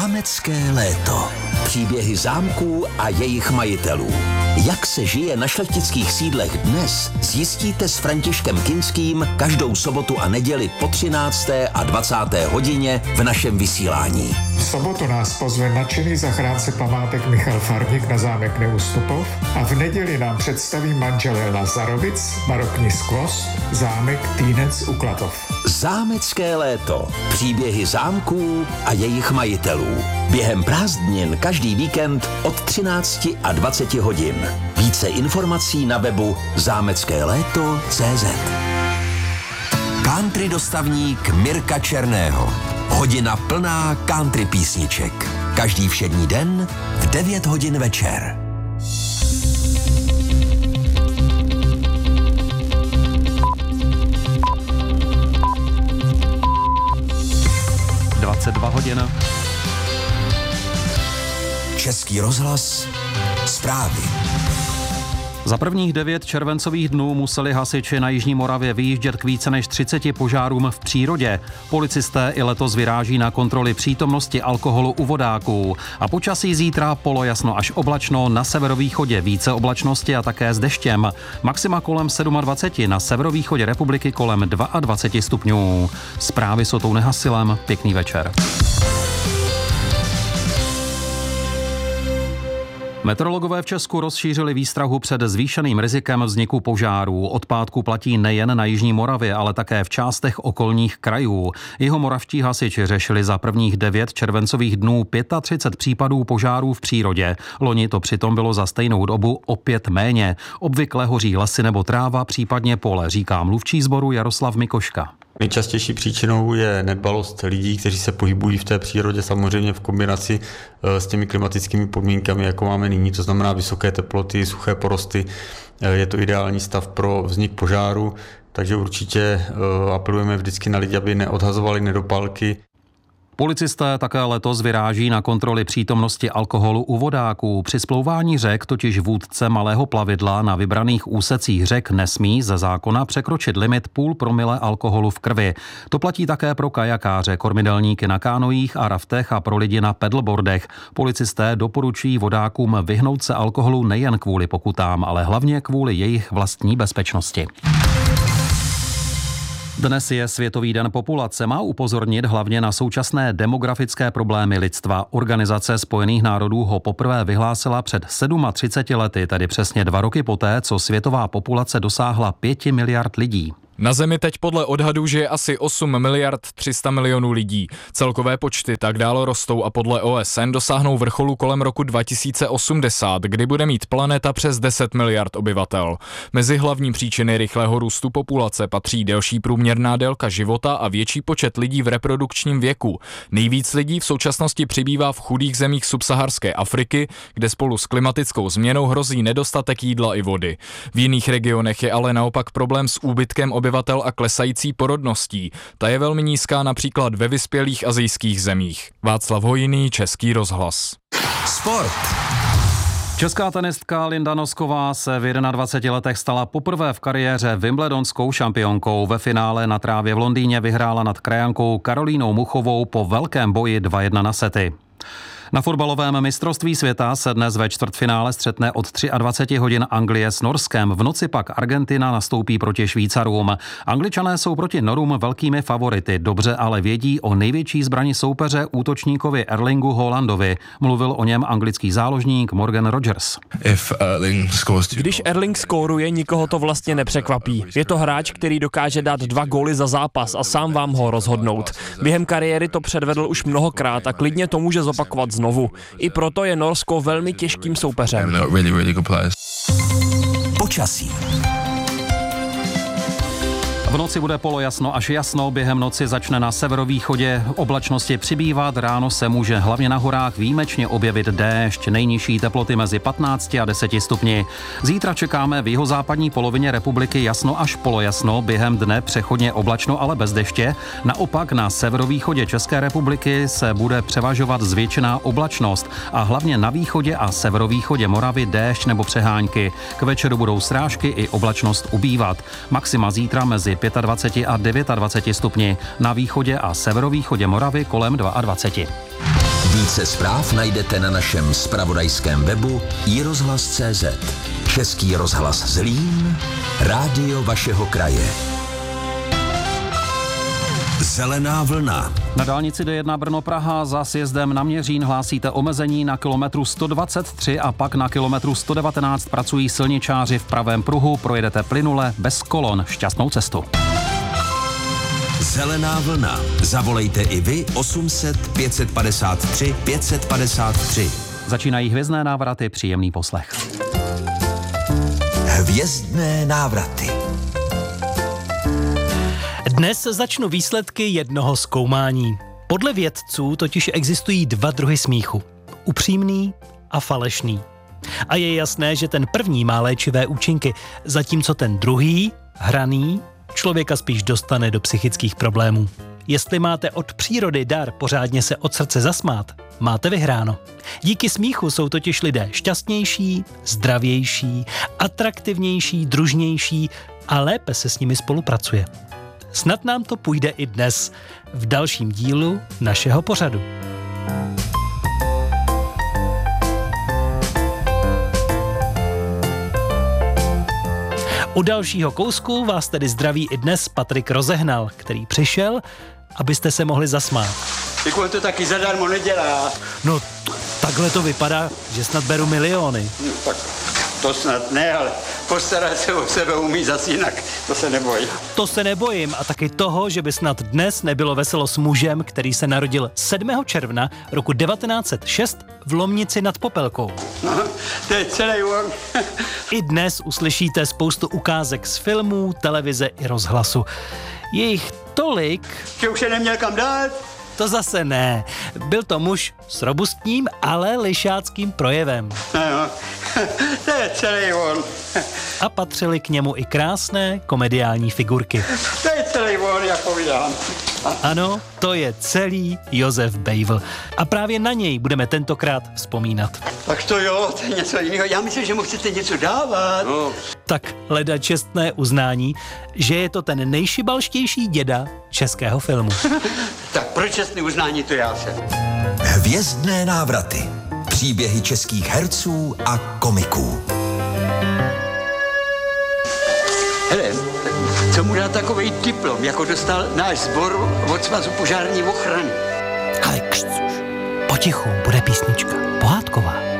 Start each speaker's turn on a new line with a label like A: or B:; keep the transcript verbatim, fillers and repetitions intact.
A: Zámecké léto. Příběhy zámků a jejich majitelů. Jak se žije na šlechtických sídlech dnes, zjistíte s Františkem Kinským každou sobotu a neděli po třinácté a dvacáté hodině v našem vysílání.
B: V sobotu nás pozve nadšený zachránce památek Michal Farník na zámek Neustupov a v neděli nám představí manželé Lazarovic, barokní skvost, zámek Týnec u Klatov.
A: Zámecké léto. Příběhy zámků a jejich majitelů. Během prázdnin každý víkend od třinácti a dvaceti hodin. Více informací na webu zámecké léto tečka cé zet. Country dostavník Mirka Černého. Hodina plná country písniček. Každý všední den v devět hodin večer.
C: dvacet dva hodin.
A: Český rozhlas. Zprávy.
C: Za prvních devět červencových dnů museli hasiči na jižní Moravě vyjíždět k více než třiceti požárům v přírodě. Policisté i letos vyráží na kontroly přítomnosti alkoholu u vodáků. A počasí zítra polojasno až oblačno, na severovýchodě více oblačnosti a také s deštěm. Maxima kolem dvacet sedm, na severovýchodě republiky kolem dvacet dva stupňů. Zprávy s Otou Nehasilem, pěkný večer. Meteorologové v Česku rozšířili výstrahu před zvýšeným rizikem vzniku požárů. Od pátku platí nejen na jižní Moravě, ale také v částech okolních krajů. Jihomoravští hasiči řešili za prvních devět červencových dnů třicet pět případů požárů v přírodě. Loni to přitom bylo za stejnou dobu opět méně. Obvykle hoří lesy nebo tráva, případně pole, říká mluvčí sboru Jaroslav Mikoška.
D: Nejčastější příčinou je nedbalost lidí, kteří se pohybují v té přírodě, samozřejmě v kombinaci s těmi klimatickými podmínkami, jako máme nyní, to znamená vysoké teploty, suché porosty. Je to ideální stav pro vznik požáru, takže určitě apelujeme vždycky na lidi, aby neodhazovali nedopalky.
C: Policisté také letos vyráží na kontroly přítomnosti alkoholu u vodáků. Při splouvání řek totiž vůdce malého plavidla na vybraných úsecích řek nesmí ze zákona překročit limit půl promile alkoholu v krvi. To platí také pro kajakáře, kormidelníky na kánojích a raftech a pro lidi na pedalboardech. Policisté doporučují vodákům vyhnout se alkoholu nejen kvůli pokutám, ale hlavně kvůli jejich vlastní bezpečnosti. Dnes je Světový den populace, má upozornit hlavně na současné demografické problémy lidstva. Organizace spojených národů ho poprvé vyhlásila před třiceti sedmi lety, tedy přesně dva roky poté, co světová populace dosáhla pěti miliard lidí.
E: Na Zemi teď podle odhadů žije asi osm miliard tři sta milionů lidí. Celkové počty tak dál rostou a podle O S N dosáhnou vrcholu kolem roku dva tisíce osmdesát, kdy bude mít planeta přes deset miliard obyvatel. Mezi hlavní příčiny rychlého růstu populace patří delší průměrná délka života a větší počet lidí v reprodukčním věku. Nejvíc lidí v současnosti přibývá v chudých zemích subsaharské Afriky, kde spolu s klimatickou změnou hrozí nedostatek jídla i vody. V jiných regionech je ale naopak problém s úbytkem obyvatel a klesající porodností. Ta je velmi nízká například ve vyspělých asijských zemích. Václav Hojný, Český rozhlas.
A: Sport.
C: Česká tenistka Linda Nosková se v dvaceti jedné letech stala poprvé v kariéře wimbledonskou šampionkou. Ve finále na trávě v Londýně vyhrála nad krajankou Karolínou Muchovou po velkém boji dva jedna na sety. Na fotbalovém mistrovství světa se dnes ve čtvrtfinále střetne od dvaceti tří hodin Anglie s Norskem. V noci pak Argentina nastoupí proti Švýcarům. Angličané jsou proti Norům velkými favority, dobře ale vědí o největší zbrani soupeře útočníkovi Erlingu Haalandovi. Mluvil o něm anglický záložník Morgan Rogers.
F: Když Erling skóruje, nikoho to vlastně nepřekvapí. Je to hráč, který dokáže dát dva góly za zápas a sám vám ho rozhodnout. Během kariéry to předvedl už mnohokrát a klidně to může zopakovat znovu. I proto je Norsko velmi těžkým soupeřem.
A: Počasí.
C: V noci bude polojasno až jasno, během noci začne na severovýchodě oblačnosti přibývat, ráno se může hlavně na horách výjimečně objevit déšť, nejnižší teploty mezi patnácti a deseti stupni. Zítra čekáme v jihozápadní polovině republiky jasno až polojasno, během dne přechodně oblačno, ale bez deště. Naopak na severovýchodě České republiky se bude převažovat zvětšená oblačnost a hlavně na východě a severovýchodě Moravy déšť nebo přehánky. K večeru budou srážky i oblačnost ubývat. Maxima zítra mezi dvaceti pěti a dvaceti devíti stupni, na východě a severovýchodě Moravy kolem dvaceti dvou.
A: Více zpráv najdete na našem zpravodajském webu i rozhlas tečka cé zet. Český rozhlas Zlín, rádio vašeho kraje. Zelená vlna.
C: Na dálnici D jedna Brno-Praha za sjezdem na Měřín hlásíte omezení na kilometru sto dvacet tři a pak na kilometru sto devatenáct pracují silničáři v pravém pruhu, projedete plynule bez kolon. Šťastnou cestu.
A: Zelená vlna. Zavolejte i vy osm set pět set padesát tři pět set padesát tři.
C: Začínají hvězdné návraty, příjemný poslech.
A: Hvězdné návraty.
G: Dnes začnu výsledky jednoho zkoumání. Podle vědců totiž existují dva druhy smíchu. Upřímný a falešný. A je jasné, že ten první má léčivé účinky, zatímco ten druhý, hraný, člověka spíš dostane do psychických problémů. Jestli máte od přírody dar pořádně se od srdce zasmát, máte vyhráno. Díky smíchu jsou totiž lidé šťastnější, zdravější, atraktivnější, družnější a lépe se s nimi spolupracuje. Snad nám to půjde i dnes, v dalším dílu našeho pořadu. U dalšího kousku vás tedy zdraví i dnes Patrik Rozehnal, který přišel, abyste se mohli zasmát.
H: Jako on to taky zadarmo nedělá.
G: No, t- takhle to vypadá, že snad beru miliony.
H: No, tak to snad ne, ale postarat se o sebe umí zas jinak, to se neboj.
G: To se nebojím a taky toho, že by snad dnes nebylo veselo s mužem, který se narodil sedmého června roku devatenáct set šest v Lomnici nad Popelkou.
H: No, to je celý on.
G: I dnes uslyšíte spoustu ukázek z filmů, televize i rozhlasu. Je jich tolik...
H: Že už se neměl kam dát?
G: To zase ne. Byl to muž s robustním, ale lišáckým projevem.
H: No jo, to je celý on.
G: A patřily k němu i krásné komediální figurky.
H: To je celý on, jak povídám.
G: Ano, to je celý Josef Bejvl. A právě na něj budeme tentokrát vzpomínat.
H: Tak to jo, to je něco jiného. Já myslím, že mu chcete něco dávat. No.
G: Tak leda čestné uznání, že je to ten nejšibalštější děda českého filmu.
H: Tak pro čestné uznání to já jsem.
A: Hvězdné návraty. Příběhy českých herců a komiků.
H: Hele, co mu dá takovej diplom, jako dostal náš sbor od Svazu požární ochrany?
G: Ale kšcuš, potichu, bude písnička, pohádková.